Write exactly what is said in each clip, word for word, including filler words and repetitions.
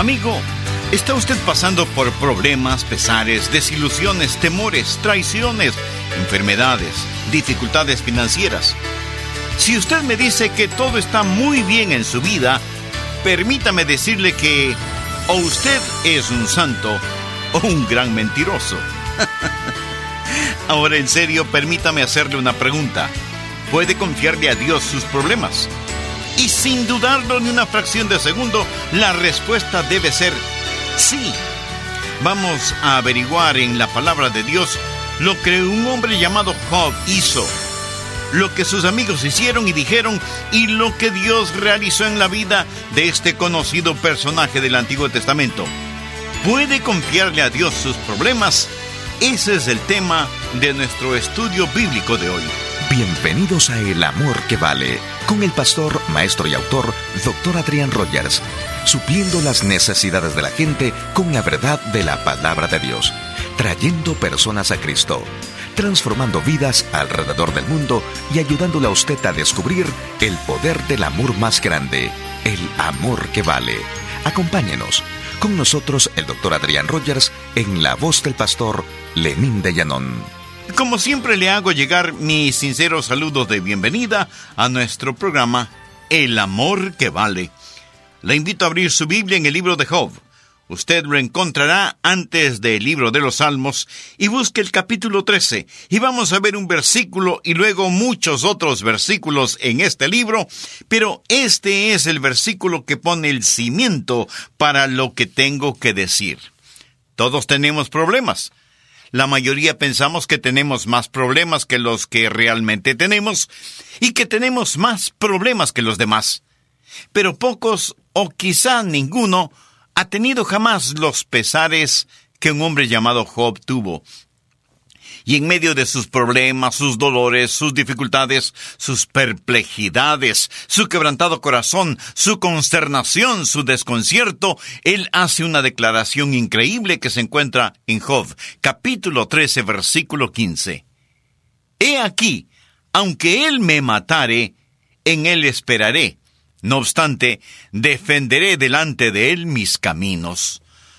Amigo, ¿está usted pasando por problemas, pesares, desilusiones, temores, traiciones, enfermedades, dificultades financieras? Si usted me dice que todo está muy bien en su vida, permítame decirle que o usted es un santo o un gran mentiroso. Ahora, en serio, permítame hacerle una pregunta. ¿Puede confiarle a Dios sus problemas? Y sin dudarlo ni una fracción de segundo, la respuesta debe ser sí. Vamos a averiguar en la palabra de Dios lo que un hombre llamado Job hizo, lo que sus amigos hicieron y dijeron, y lo que Dios realizó en la vida de este conocido personaje del Antiguo Testamento. ¿Puede confiarle a Dios sus problemas? Ese es el tema de nuestro estudio bíblico de hoy. Bienvenidos a El Amor que Vale, con el pastor, maestro y autor, doctor Adrián Rogers, supliendo las necesidades de la gente con la verdad de la palabra de Dios, trayendo personas a Cristo, transformando vidas alrededor del mundo y ayudándole a usted a descubrir el poder del amor más grande, el amor que vale. Acompáñenos. Con nosotros el doctor Adrián Rogers en la voz del pastor Lenín de Llanón. Como siempre, le hago llegar mis sinceros saludos de bienvenida a nuestro programa El Amor que Vale. Le invito a abrir su Biblia en el libro de Job. Usted lo encontrará antes del libro de los Salmos y busque el capítulo trece. Y vamos a ver un versículo y luego muchos otros versículos en este libro, pero este es el versículo que pone el cimiento para lo que tengo que decir. Todos tenemos problemas. La mayoría pensamos que tenemos más problemas que los que realmente tenemos y que tenemos más problemas que los demás. Pero pocos, o quizá ninguno, ha tenido jamás los pesares que un hombre llamado Job tuvo. Y en medio de sus problemas, sus dolores, sus dificultades, sus perplejidades, su quebrantado corazón, su consternación, su desconcierto, él hace una declaración increíble que se encuentra en Job, capítulo trece, versículo quince. He aquí, aunque él me matare, en él esperaré. No obstante, defenderé delante de él mis caminos.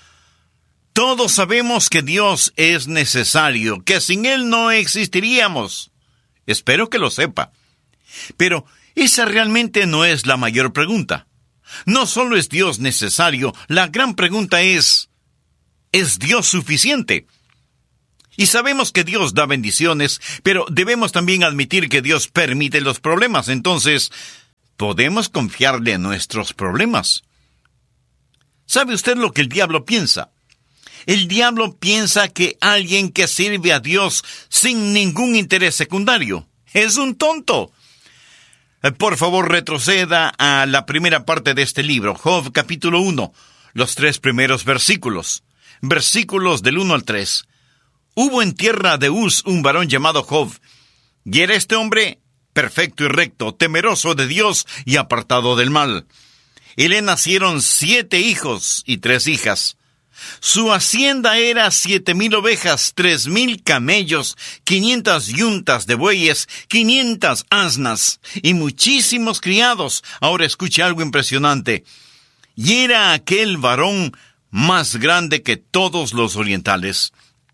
Todos sabemos que Dios es necesario, que sin Él no existiríamos. Espero que lo sepa. Pero esa realmente no es la mayor pregunta. No solo es Dios necesario, la gran pregunta es, ¿es Dios suficiente? Y sabemos que Dios da bendiciones, pero debemos también admitir que Dios permite los problemas. Entonces, ¿podemos confiarle en nuestros problemas? ¿Sabe usted lo que el diablo piensa? El diablo piensa que alguien que sirve a Dios sin ningún interés secundario es un tonto. Por favor, retroceda a la primera parte de este libro, Job capítulo uno, los tres primeros versículos, versículos del uno al tres. Hubo en tierra de Uz un varón llamado Job, y era este hombre perfecto y recto, temeroso de Dios y apartado del mal. Y le nacieron siete hijos y tres hijas. Su hacienda era siete mil ovejas, tres mil camellos, quinientas yuntas de bueyes, quinientas asnas y muchísimos criados. Ahora escuche algo impresionante. Y era aquel varón más grande que todos los orientales.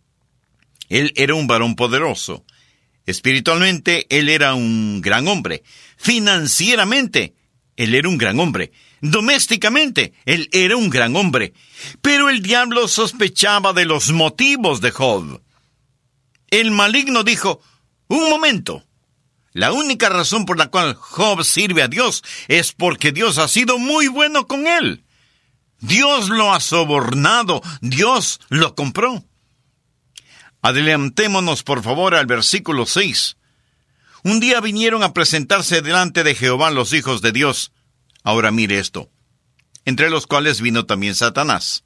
Él era un varón poderoso. Espiritualmente, él era un gran hombre. Financieramente, él era un gran hombre. Domésticamente, él era un gran hombre. Pero el diablo sospechaba de los motivos de Job. El maligno dijo, un momento. La única razón por la cual Job sirve a Dios es porque Dios ha sido muy bueno con él. Dios lo ha sobornado. Dios lo compró. Adelantémonos, por favor, al versículo seis. Un día vinieron a presentarse delante de Jehová los hijos de Dios. Ahora mire esto, entre los cuales vino también Satanás.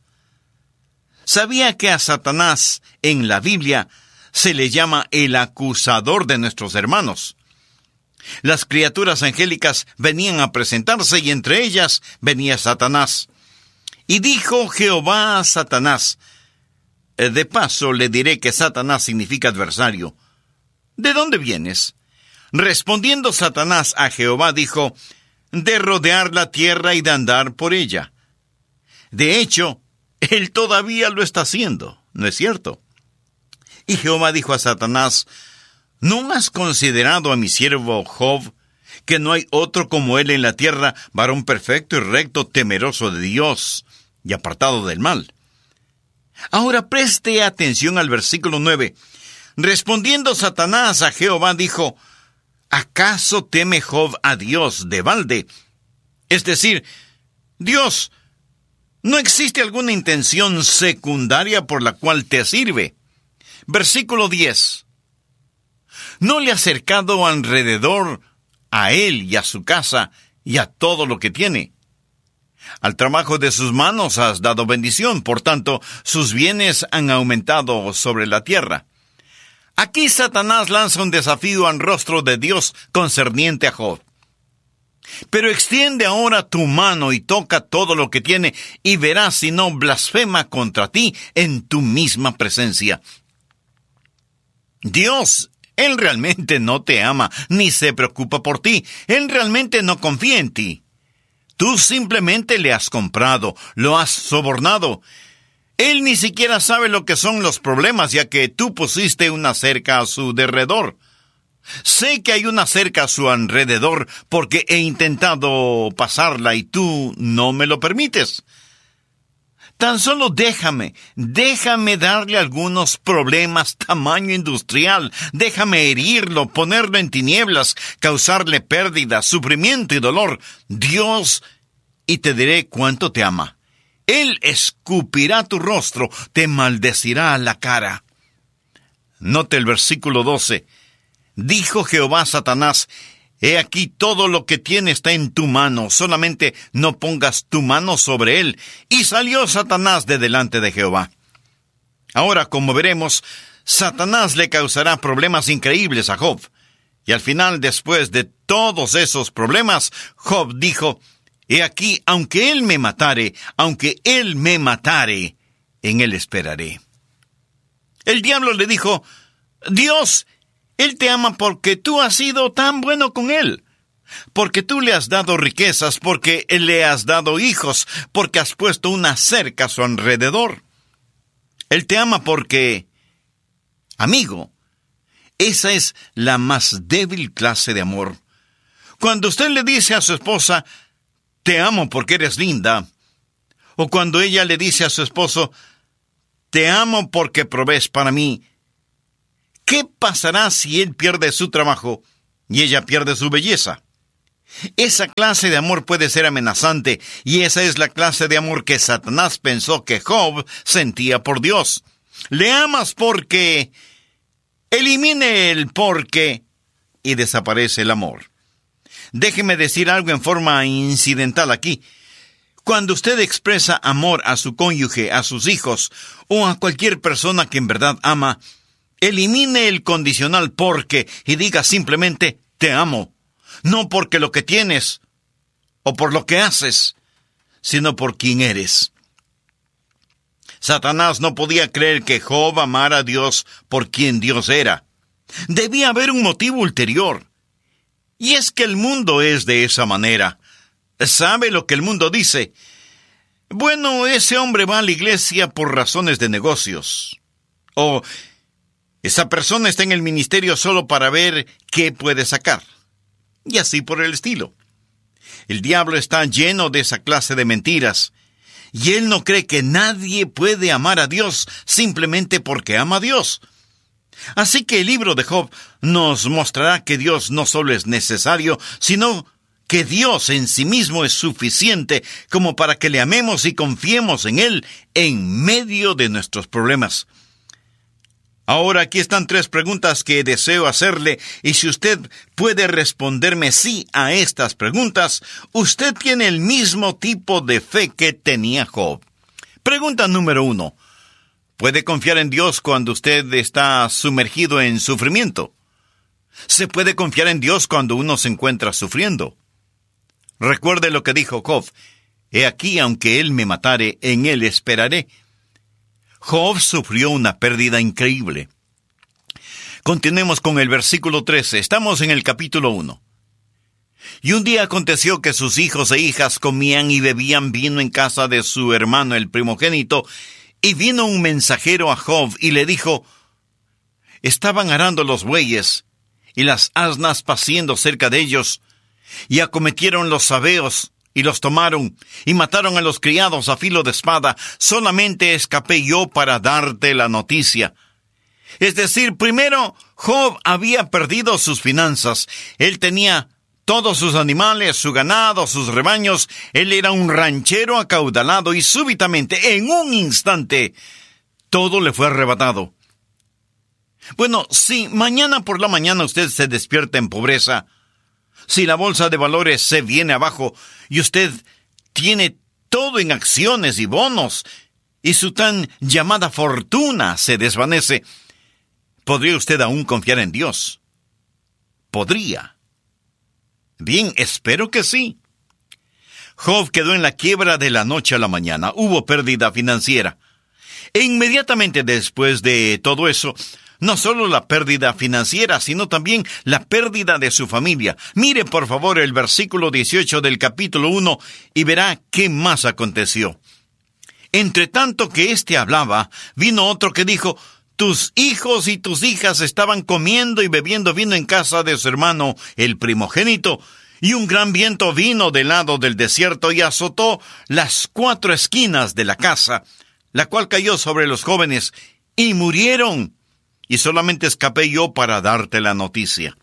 ¿Sabía que a Satanás en la Biblia se le llama el acusador de nuestros hermanos? Las criaturas angélicas venían a presentarse y entre ellas venía Satanás. Y dijo Jehová a Satanás, de paso le diré que Satanás significa adversario. ¿De dónde vienes? Respondiendo Satanás a Jehová dijo, de rodear la tierra y de andar por ella. De hecho, él todavía lo está haciendo, ¿no es cierto? Y Jehová dijo a Satanás: ¿no has considerado a mi siervo Job, que no hay otro como él en la tierra, varón perfecto y recto, temeroso de Dios y apartado del mal? Ahora preste atención al versículo nueve. Respondiendo Satanás a Jehová dijo: ¿acaso teme Job a Dios de balde? Es decir, Dios, ¿no existe alguna intención secundaria por la cual te sirve? Versículo diez. ¿no le has cercado alrededor a él y a su casa y a todo lo que tiene? Al trabajo de sus manos has dado bendición, por tanto, sus bienes han aumentado sobre la tierra. Aquí Satanás lanza un desafío al rostro de Dios concerniente a Job. Pero extiende ahora tu mano y toca todo lo que tiene, y verás si no blasfema contra ti en tu misma presencia. Dios, Él realmente no te ama, ni se preocupa por ti. Él realmente no confía en ti. Tú simplemente le has comprado, lo has sobornado. Él ni siquiera sabe lo que son los problemas, ya que tú pusiste una cerca a su derredor. Sé que hay una cerca a su alrededor porque he intentado pasarla y tú no me lo permites. Tan solo déjame, déjame darle algunos problemas tamaño industrial. Déjame herirlo, ponerlo en tinieblas, causarle pérdida, sufrimiento y dolor. Dios, y te diré cuánto te ama. Él escupirá tu rostro, te maldecirá a la cara. Note el versículo doce. Dijo Jehová a Satanás: he aquí todo lo que tiene está en tu mano, solamente no pongas tu mano sobre él. Y salió Satanás de delante de Jehová. Ahora, como veremos, Satanás le causará problemas increíbles a Job. Y al final, después de todos esos problemas, Job dijo: he aquí, aunque él me matare, aunque él me matare, en él esperaré. El diablo le dijo: Dios, Él te ama porque tú has sido tan bueno con Él, porque tú le has dado riquezas, porque le has dado hijos, porque has puesto una cerca a su alrededor. Él te ama porque, amigo, esa es la más débil clase de amor. Cuando usted le dice a su esposa: te amo porque eres linda, o cuando ella le dice a su esposo: te amo porque provees para mí, ¿qué pasará si él pierde su trabajo y ella pierde su belleza? Esa clase de amor puede ser amenazante, y esa es la clase de amor que Satanás pensó que Job sentía por Dios. Le amas porque... elimine el porque y desaparece el amor. Déjeme decir algo en forma incidental aquí. Cuando usted expresa amor a su cónyuge, a sus hijos, o a cualquier persona que en verdad ama, elimine el condicional porque y diga simplemente: te amo. No porque lo que tienes o por lo que haces, sino por quien eres. Satanás no podía creer que Job amara a Dios por quien Dios era. Debía haber un motivo ulterior. Y es que el mundo es de esa manera. ¿Sabe lo que el mundo dice? Bueno, ese hombre va a la iglesia por razones de negocios. O esa persona está en el ministerio solo para ver qué puede sacar. Y así por el estilo. El diablo está lleno de esa clase de mentiras. Y él no cree que nadie puede amar a Dios simplemente porque ama a Dios. Así que el libro de Job nos mostrará que Dios no solo es necesario, sino que Dios en sí mismo es suficiente como para que le amemos y confiemos en Él en medio de nuestros problemas. Ahora aquí están tres preguntas que deseo hacerle, y si usted puede responderme sí a estas preguntas, usted tiene el mismo tipo de fe que tenía Job. Pregunta número uno. ¿Puede confiar en Dios cuando usted está sumergido en sufrimiento? ¿Se puede confiar en Dios cuando uno se encuentra sufriendo? Recuerde lo que dijo Job: he aquí, aunque él me matare, en él esperaré. Job sufrió una pérdida increíble. Continuemos con el versículo trece. Estamos en el capítulo uno. Y un día aconteció que sus hijos e hijas comían y bebían vino en casa de su hermano el primogénito, y vino un mensajero a Job y le dijo: estaban arando los bueyes y las asnas paciendo cerca de ellos, y acometieron los sabeos y los tomaron, y mataron a los criados a filo de espada. Solamente escapé yo para darte la noticia. Es decir, primero, Job había perdido sus finanzas. Él tenía todos sus animales, su ganado, sus rebaños. Él era un ranchero acaudalado y súbitamente, en un instante, todo le fue arrebatado. Bueno, si mañana por la mañana usted se despierta en pobreza, si la bolsa de valores se viene abajo y usted tiene todo en acciones y bonos y su tan llamada fortuna se desvanece, ¿podría usted aún confiar en Dios? ¿Podría? Bien, espero que sí. Job quedó en la quiebra de la noche a la mañana. Hubo pérdida financiera. E inmediatamente después de todo eso, no solo la pérdida financiera, sino también la pérdida de su familia. Mire, por favor, el versículo dieciocho del capítulo uno y verá qué más aconteció. Entre tanto que éste hablaba, vino otro que dijo: tus hijos y tus hijas estaban comiendo y bebiendo vino en casa de su hermano, el primogénito, y un gran viento vino del lado del desierto y azotó las cuatro esquinas de la casa, la cual cayó sobre los jóvenes, y murieron. Y solamente escapé yo para darte la noticia.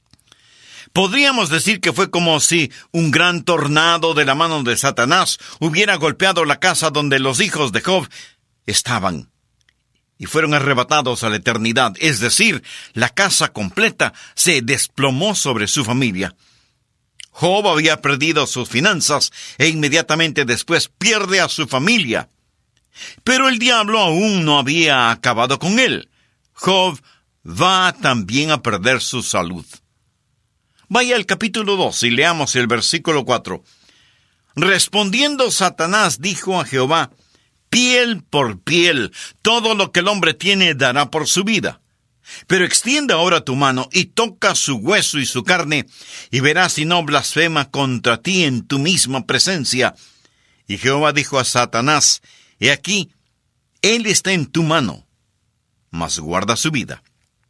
Podríamos decir que fue como si un gran tornado de la mano de Satanás hubiera golpeado la casa donde los hijos de Job estaban, y fueron arrebatados a la eternidad. Es decir, la casa completa se desplomó sobre su familia. Job había perdido sus finanzas e inmediatamente después pierde a su familia. Pero el diablo aún no había acabado con él. Job va también a perder su salud. Vaya al capítulo dos y leamos el versículo cuatro. Respondiendo Satanás dijo a Jehová: piel por piel, todo lo que el hombre tiene dará por su vida. Pero extiende ahora tu mano y toca su hueso y su carne, y verás si no blasfema contra ti en tu misma presencia. Y Jehová dijo a Satanás: he aquí, él está en tu mano, mas guarda su vida.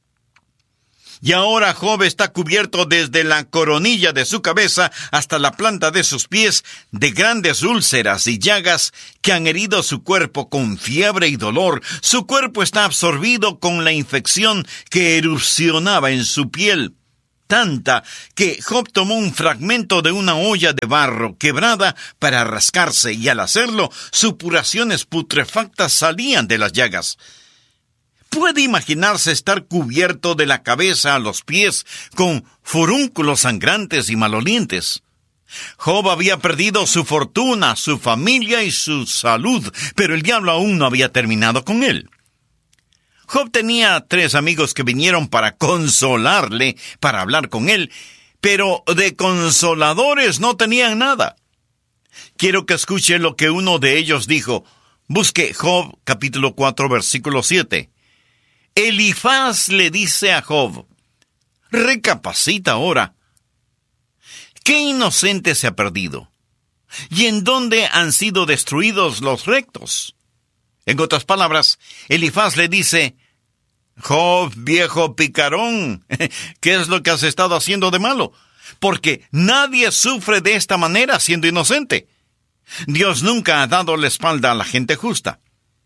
Y ahora Job está cubierto desde la coronilla de su cabeza hasta la planta de sus pies de grandes úlceras y llagas que han herido su cuerpo con fiebre y dolor. Su cuerpo está absorbido con la infección que erupcionaba en su piel, tanta que Job tomó un fragmento de una olla de barro quebrada para rascarse, y al hacerlo, supuraciones putrefactas salían de las llagas. ¿Puede imaginarse estar cubierto de la cabeza a los pies con furúnculos sangrantes y malolientes? Job había perdido su fortuna, su familia y su salud, pero el diablo aún no había terminado con él. Job tenía tres amigos que vinieron para consolarle, para hablar con él, pero de consoladores no tenían nada. Quiero que escuche lo que uno de ellos dijo. Busque Job capítulo cuatro, versículo siete. Elifaz le dice a Job: recapacita ahora. ¿Qué inocente se ha perdido? ¿Y en dónde han sido destruidos los rectos? En otras palabras, Elifaz le dice: Job, viejo picarón, ¿qué es lo que has estado haciendo de malo? Porque nadie sufre de esta manera siendo inocente. Dios nunca ha dado la espalda a la gente justa.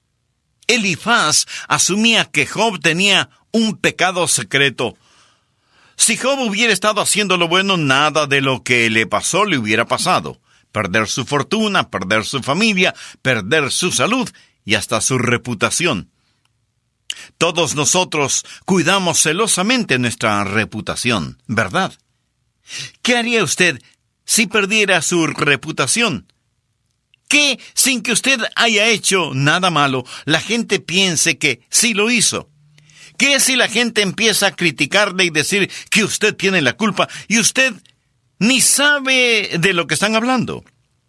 Elifaz asumía que Job tenía un pecado secreto. Si Job hubiera estado haciendo lo bueno, nada de lo que le pasó le hubiera pasado. Perder su fortuna, perder su familia, perder su salud y hasta su reputación. Todos nosotros cuidamos celosamente nuestra reputación, ¿verdad? ¿Qué haría usted si perdiera su reputación? ¿Qué, sin que usted haya hecho nada malo, la gente piense que sí lo hizo? ¿Qué si la gente empieza a criticarle y decir que usted tiene la culpa y usted ni sabe de lo que están hablando?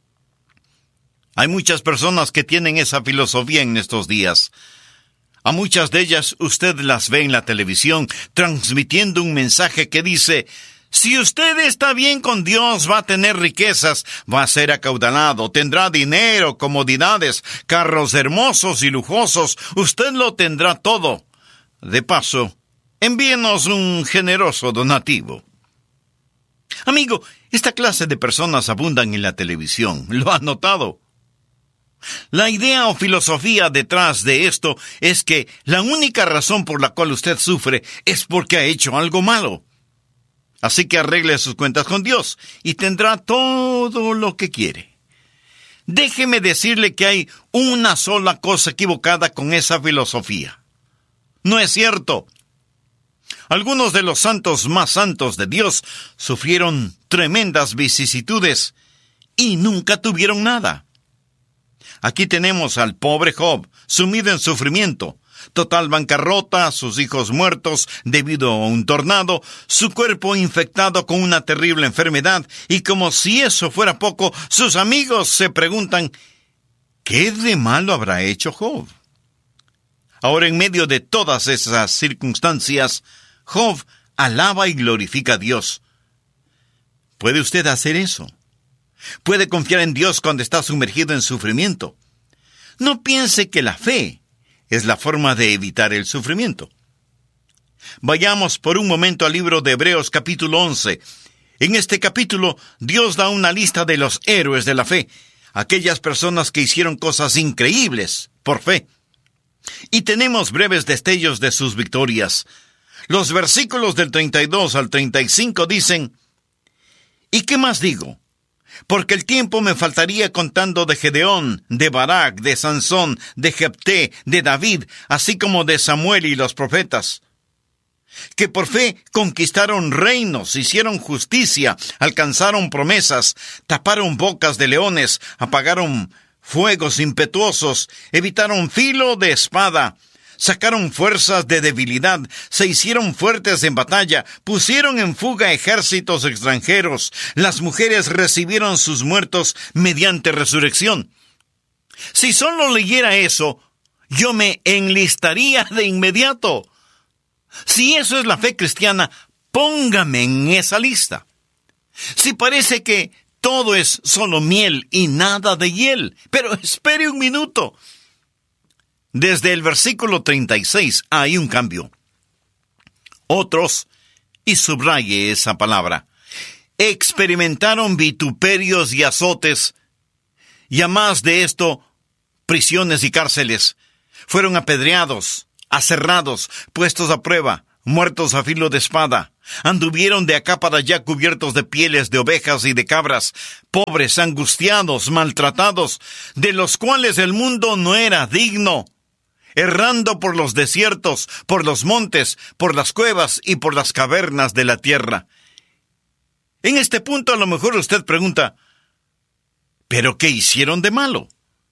Hay muchas personas que tienen esa filosofía en estos días. A muchas de ellas usted las ve en la televisión transmitiendo un mensaje que dice: Si usted está bien con Dios, va a tener riquezas, va a ser acaudalado, tendrá dinero, comodidades, carros hermosos y lujosos. Usted lo tendrá todo. De paso, envíenos un generoso donativo. Amigo, esta clase de personas abundan en la televisión. ¿Lo ha notado? La idea o filosofía detrás de esto es que la única razón por la cual usted sufre es porque ha hecho algo malo. Así que arregle sus cuentas con Dios y tendrá todo lo que quiere. Déjeme decirle que hay una sola cosa equivocada con esa filosofía. No es cierto. Algunos de los santos más santos de Dios sufrieron tremendas vicisitudes y nunca tuvieron nada. Aquí tenemos al pobre Job, sumido en sufrimiento, total bancarrota, sus hijos muertos debido a un tornado, su cuerpo infectado con una terrible enfermedad, y como si eso fuera poco, sus amigos se preguntan, ¿qué de malo habrá hecho Job? Ahora, en medio de todas esas circunstancias, Job alaba y glorifica a Dios. ¿Puede usted hacer eso? ¿Puede confiar en Dios cuando está sumergido en sufrimiento? No piense que la fe es la forma de evitar el sufrimiento. Vayamos por un momento al libro de Hebreos capítulo once. En este capítulo, Dios da una lista de los héroes de la fe, aquellas personas que hicieron cosas increíbles por fe. Y tenemos breves destellos de sus victorias. Los versículos del treinta y dos al treinta y cinco dicen, ¿y qué más digo? Porque el tiempo me faltaría contando de Gedeón, de Barak, de Sansón, de Jefté, de David, así como de Samuel y los profetas, que por fe conquistaron reinos, hicieron justicia, alcanzaron promesas, taparon bocas de leones, apagaron fuegos impetuosos, evitaron filo de espada, sacaron fuerzas de debilidad, se hicieron fuertes en batalla, pusieron en fuga ejércitos extranjeros, las mujeres recibieron sus muertos mediante resurrección. Si solo leyera eso, yo me enlistaría de inmediato. Si eso es la fe cristiana, póngame en esa lista. Si parece que todo es solo miel y nada de hiel, pero espere un minuto. Desde el versículo treinta y seis hay un cambio. Otros, y subraye esa palabra, experimentaron vituperios y azotes, y a más de esto, prisiones y cárceles. Fueron apedreados, aserrados, puestos a prueba, muertos a filo de espada. Anduvieron de acá para allá cubiertos de pieles de ovejas y de cabras, pobres, angustiados, maltratados, de los cuales el mundo no era digno, errando por los desiertos, por los montes, por las cuevas y por las cavernas de la tierra. En este punto a lo mejor usted pregunta, ¿pero qué hicieron de malo?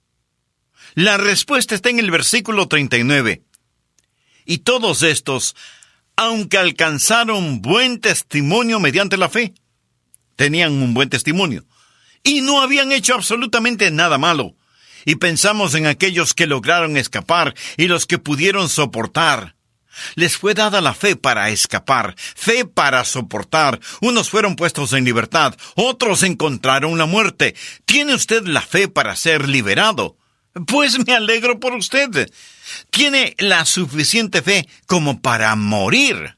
La respuesta está en el versículo treinta y nueve. Y todos estos, aunque alcanzaron buen testimonio mediante la fe, tenían un buen testimonio, y no habían hecho absolutamente nada malo. Y pensamos en aquellos que lograron escapar y los que pudieron soportar. Les fue dada la fe para escapar, fe para soportar. Unos fueron puestos en libertad, otros encontraron la muerte. ¿Tiene usted la fe para ser liberado? Pues me alegro por usted. Tiene la suficiente fe como para morir.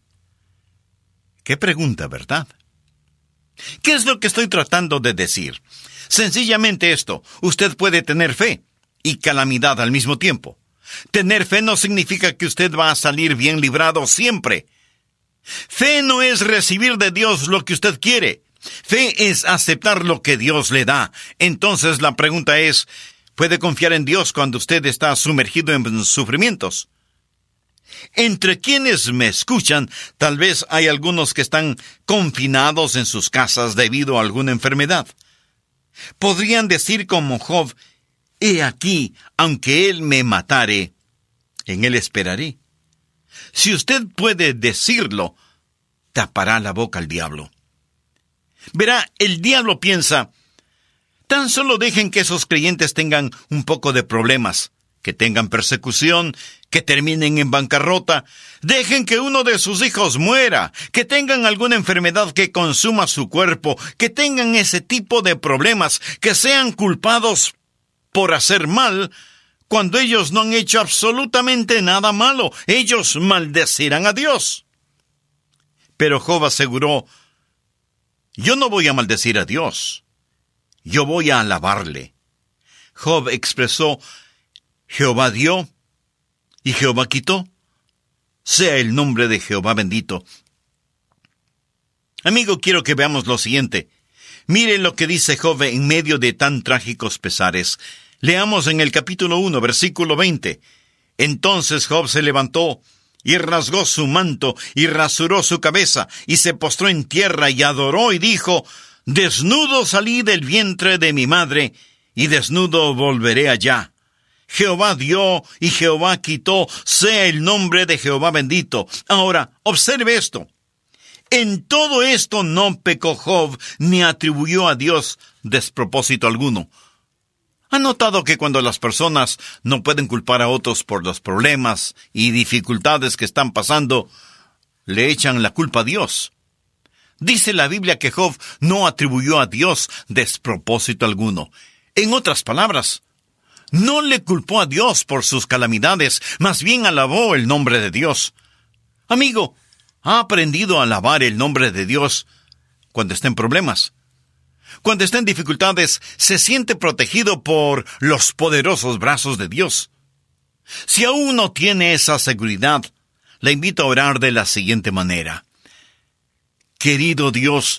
Qué pregunta, ¿verdad? ¿Qué es lo que estoy tratando de decir? Sencillamente esto, usted puede tener fe y calamidad al mismo tiempo. Tener fe no significa que usted va a salir bien librado siempre. Fe no es recibir de Dios lo que usted quiere. Fe es aceptar lo que Dios le da. Entonces la pregunta es, ¿puede confiar en Dios cuando usted está sumergido en sufrimientos? Entre quienes me escuchan, tal vez hay algunos que están confinados en sus casas debido a alguna enfermedad. Podrían decir como Job, he aquí, aunque él me matare, en él esperaré. Si usted puede decirlo, tapará la boca al diablo. Verá, el diablo piensa, tan solo dejen que esos creyentes tengan un poco de problemas, que tengan persecución, que terminen en bancarrota, dejen que uno de sus hijos muera, que tengan alguna enfermedad que consuma su cuerpo, que tengan ese tipo de problemas, que sean culpados por hacer mal, cuando ellos no han hecho absolutamente nada malo. Ellos maldecirán a Dios. Pero Job aseguró: yo no voy a maldecir a Dios, yo voy a alabarle. Job expresó: Jehová dio y Jehová quitó. Sea el nombre de Jehová bendito. Amigo, quiero que veamos lo siguiente. Miren lo que dice Job en medio de tan trágicos pesares. Leamos en el capítulo uno, versículo veinte. Entonces Job se levantó y rasgó su manto y rasuró su cabeza y se postró en tierra y adoró y dijo: desnudo salí del vientre de mi madre y desnudo volveré allá. Jehová dio y Jehová quitó, sea el nombre de Jehová bendito. Ahora, observe esto. En todo esto no pecó Job ni atribuyó a Dios despropósito alguno. ¿Ha notado que cuando las personas no pueden culpar a otros por los problemas y dificultades que están pasando, le echan la culpa a Dios? Dice la Biblia que Job no atribuyó a Dios despropósito alguno. En otras palabras, no le culpó a Dios por sus calamidades, más bien alabó el nombre de Dios. Amigo, ¿ha aprendido a alabar el nombre de Dios cuando está en problemas? Cuando está en dificultades, se siente protegido por los poderosos brazos de Dios. Si aún no tiene esa seguridad, le invito a orar de la siguiente manera. Querido Dios,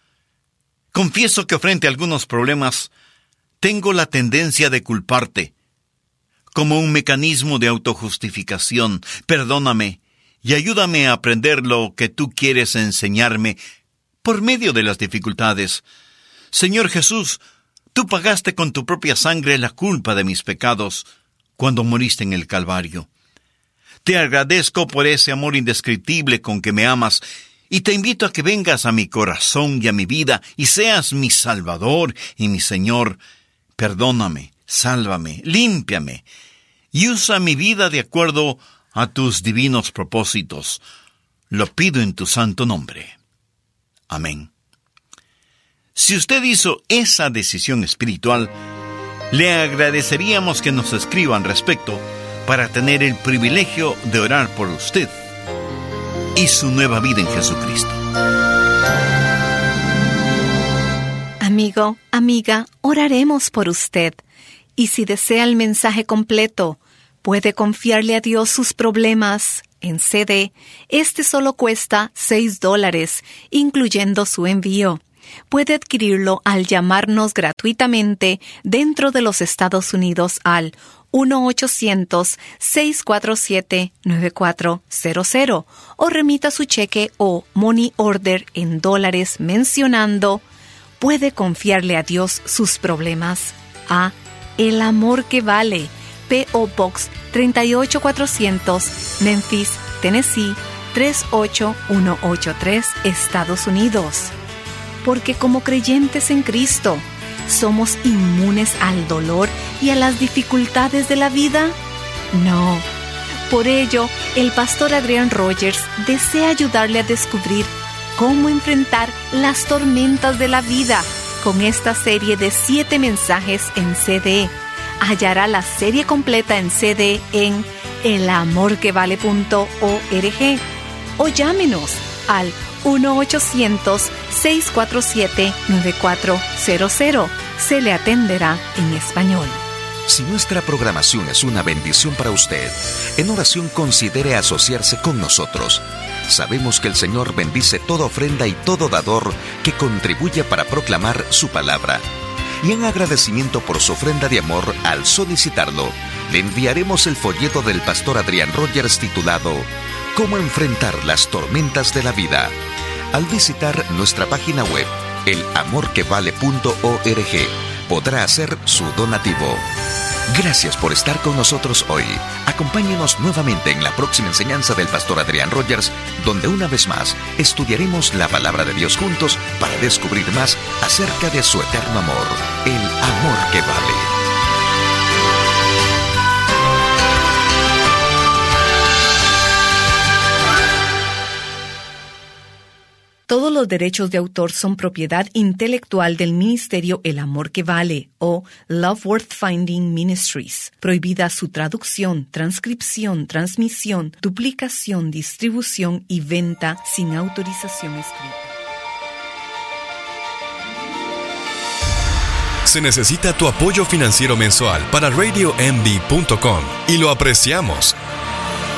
confieso que frente a algunos problemas, tengo la tendencia de culparte, como un mecanismo de autojustificación. Perdóname y ayúdame a aprender lo que tú quieres enseñarme por medio de las dificultades. Señor Jesús, tú pagaste con tu propia sangre la culpa de mis pecados cuando moriste en el Calvario. Te agradezco por ese amor indescriptible con que me amas y te invito a que vengas a mi corazón y a mi vida y seas mi Salvador y mi Señor. Perdóname, sálvame, límpiame y usa mi vida de acuerdo a tus divinos propósitos. Lo pido en tu santo nombre. Amén. Si usted hizo esa decisión espiritual, le agradeceríamos que nos escriba al respecto para tener el privilegio de orar por usted y su nueva vida en Jesucristo. Amigo, amiga, oraremos por usted. Y si desea el mensaje completo, puede confiarle a Dios sus problemas en C D. Este solo cuesta seis dólares, incluyendo su envío. Puede adquirirlo al llamarnos gratuitamente dentro de los Estados Unidos al uno ochocientos, seis cuatro siete, nueve cuatro cero cero o remita su cheque o money order en dólares mencionando: puede confiarle a Dios sus problemas, a El Amor que Vale, P O Box tres ocho cuatrocientos, Memphis, Tennessee tres ocho uno ocho tres, Estados Unidos. Porque como creyentes en Cristo, ¿somos inmunes al dolor y a las dificultades de la vida? No. Por ello, el pastor Adrian Rogers desea ayudarle a descubrir cómo enfrentar las tormentas de la vida con esta serie de siete mensajes en C D. Hallará la serie completa en C D en el amor que vale punto org o llámenos al uno ochocientos, seis cuatro siete, nueve cuatro cero cero. Se le atenderá en español. Si nuestra programación es una bendición para usted, en oración considere asociarse con nosotros. Sabemos que el Señor bendice toda ofrenda y todo dador que contribuya para proclamar su palabra. Y en agradecimiento por su ofrenda de amor, al solicitarlo, le enviaremos el folleto del pastor Adrian Rogers titulado Cómo enfrentar las tormentas de la vida. Al visitar nuestra página web, el amor que vale punto org, podrá hacer su donativo. Gracias por estar con nosotros hoy. Acompáñenos nuevamente en la próxima enseñanza del pastor Adrian Rogers, donde una vez más estudiaremos la palabra de Dios juntos para descubrir más acerca de su eterno amor, el amor que vale. Todos los derechos de autor son propiedad intelectual del Ministerio El Amor que Vale o Love Worth Finding Ministries. Prohibida su traducción, transcripción, transmisión, duplicación, distribución y venta sin autorización escrita. Se necesita tu apoyo financiero mensual para radio m b punto com y lo apreciamos.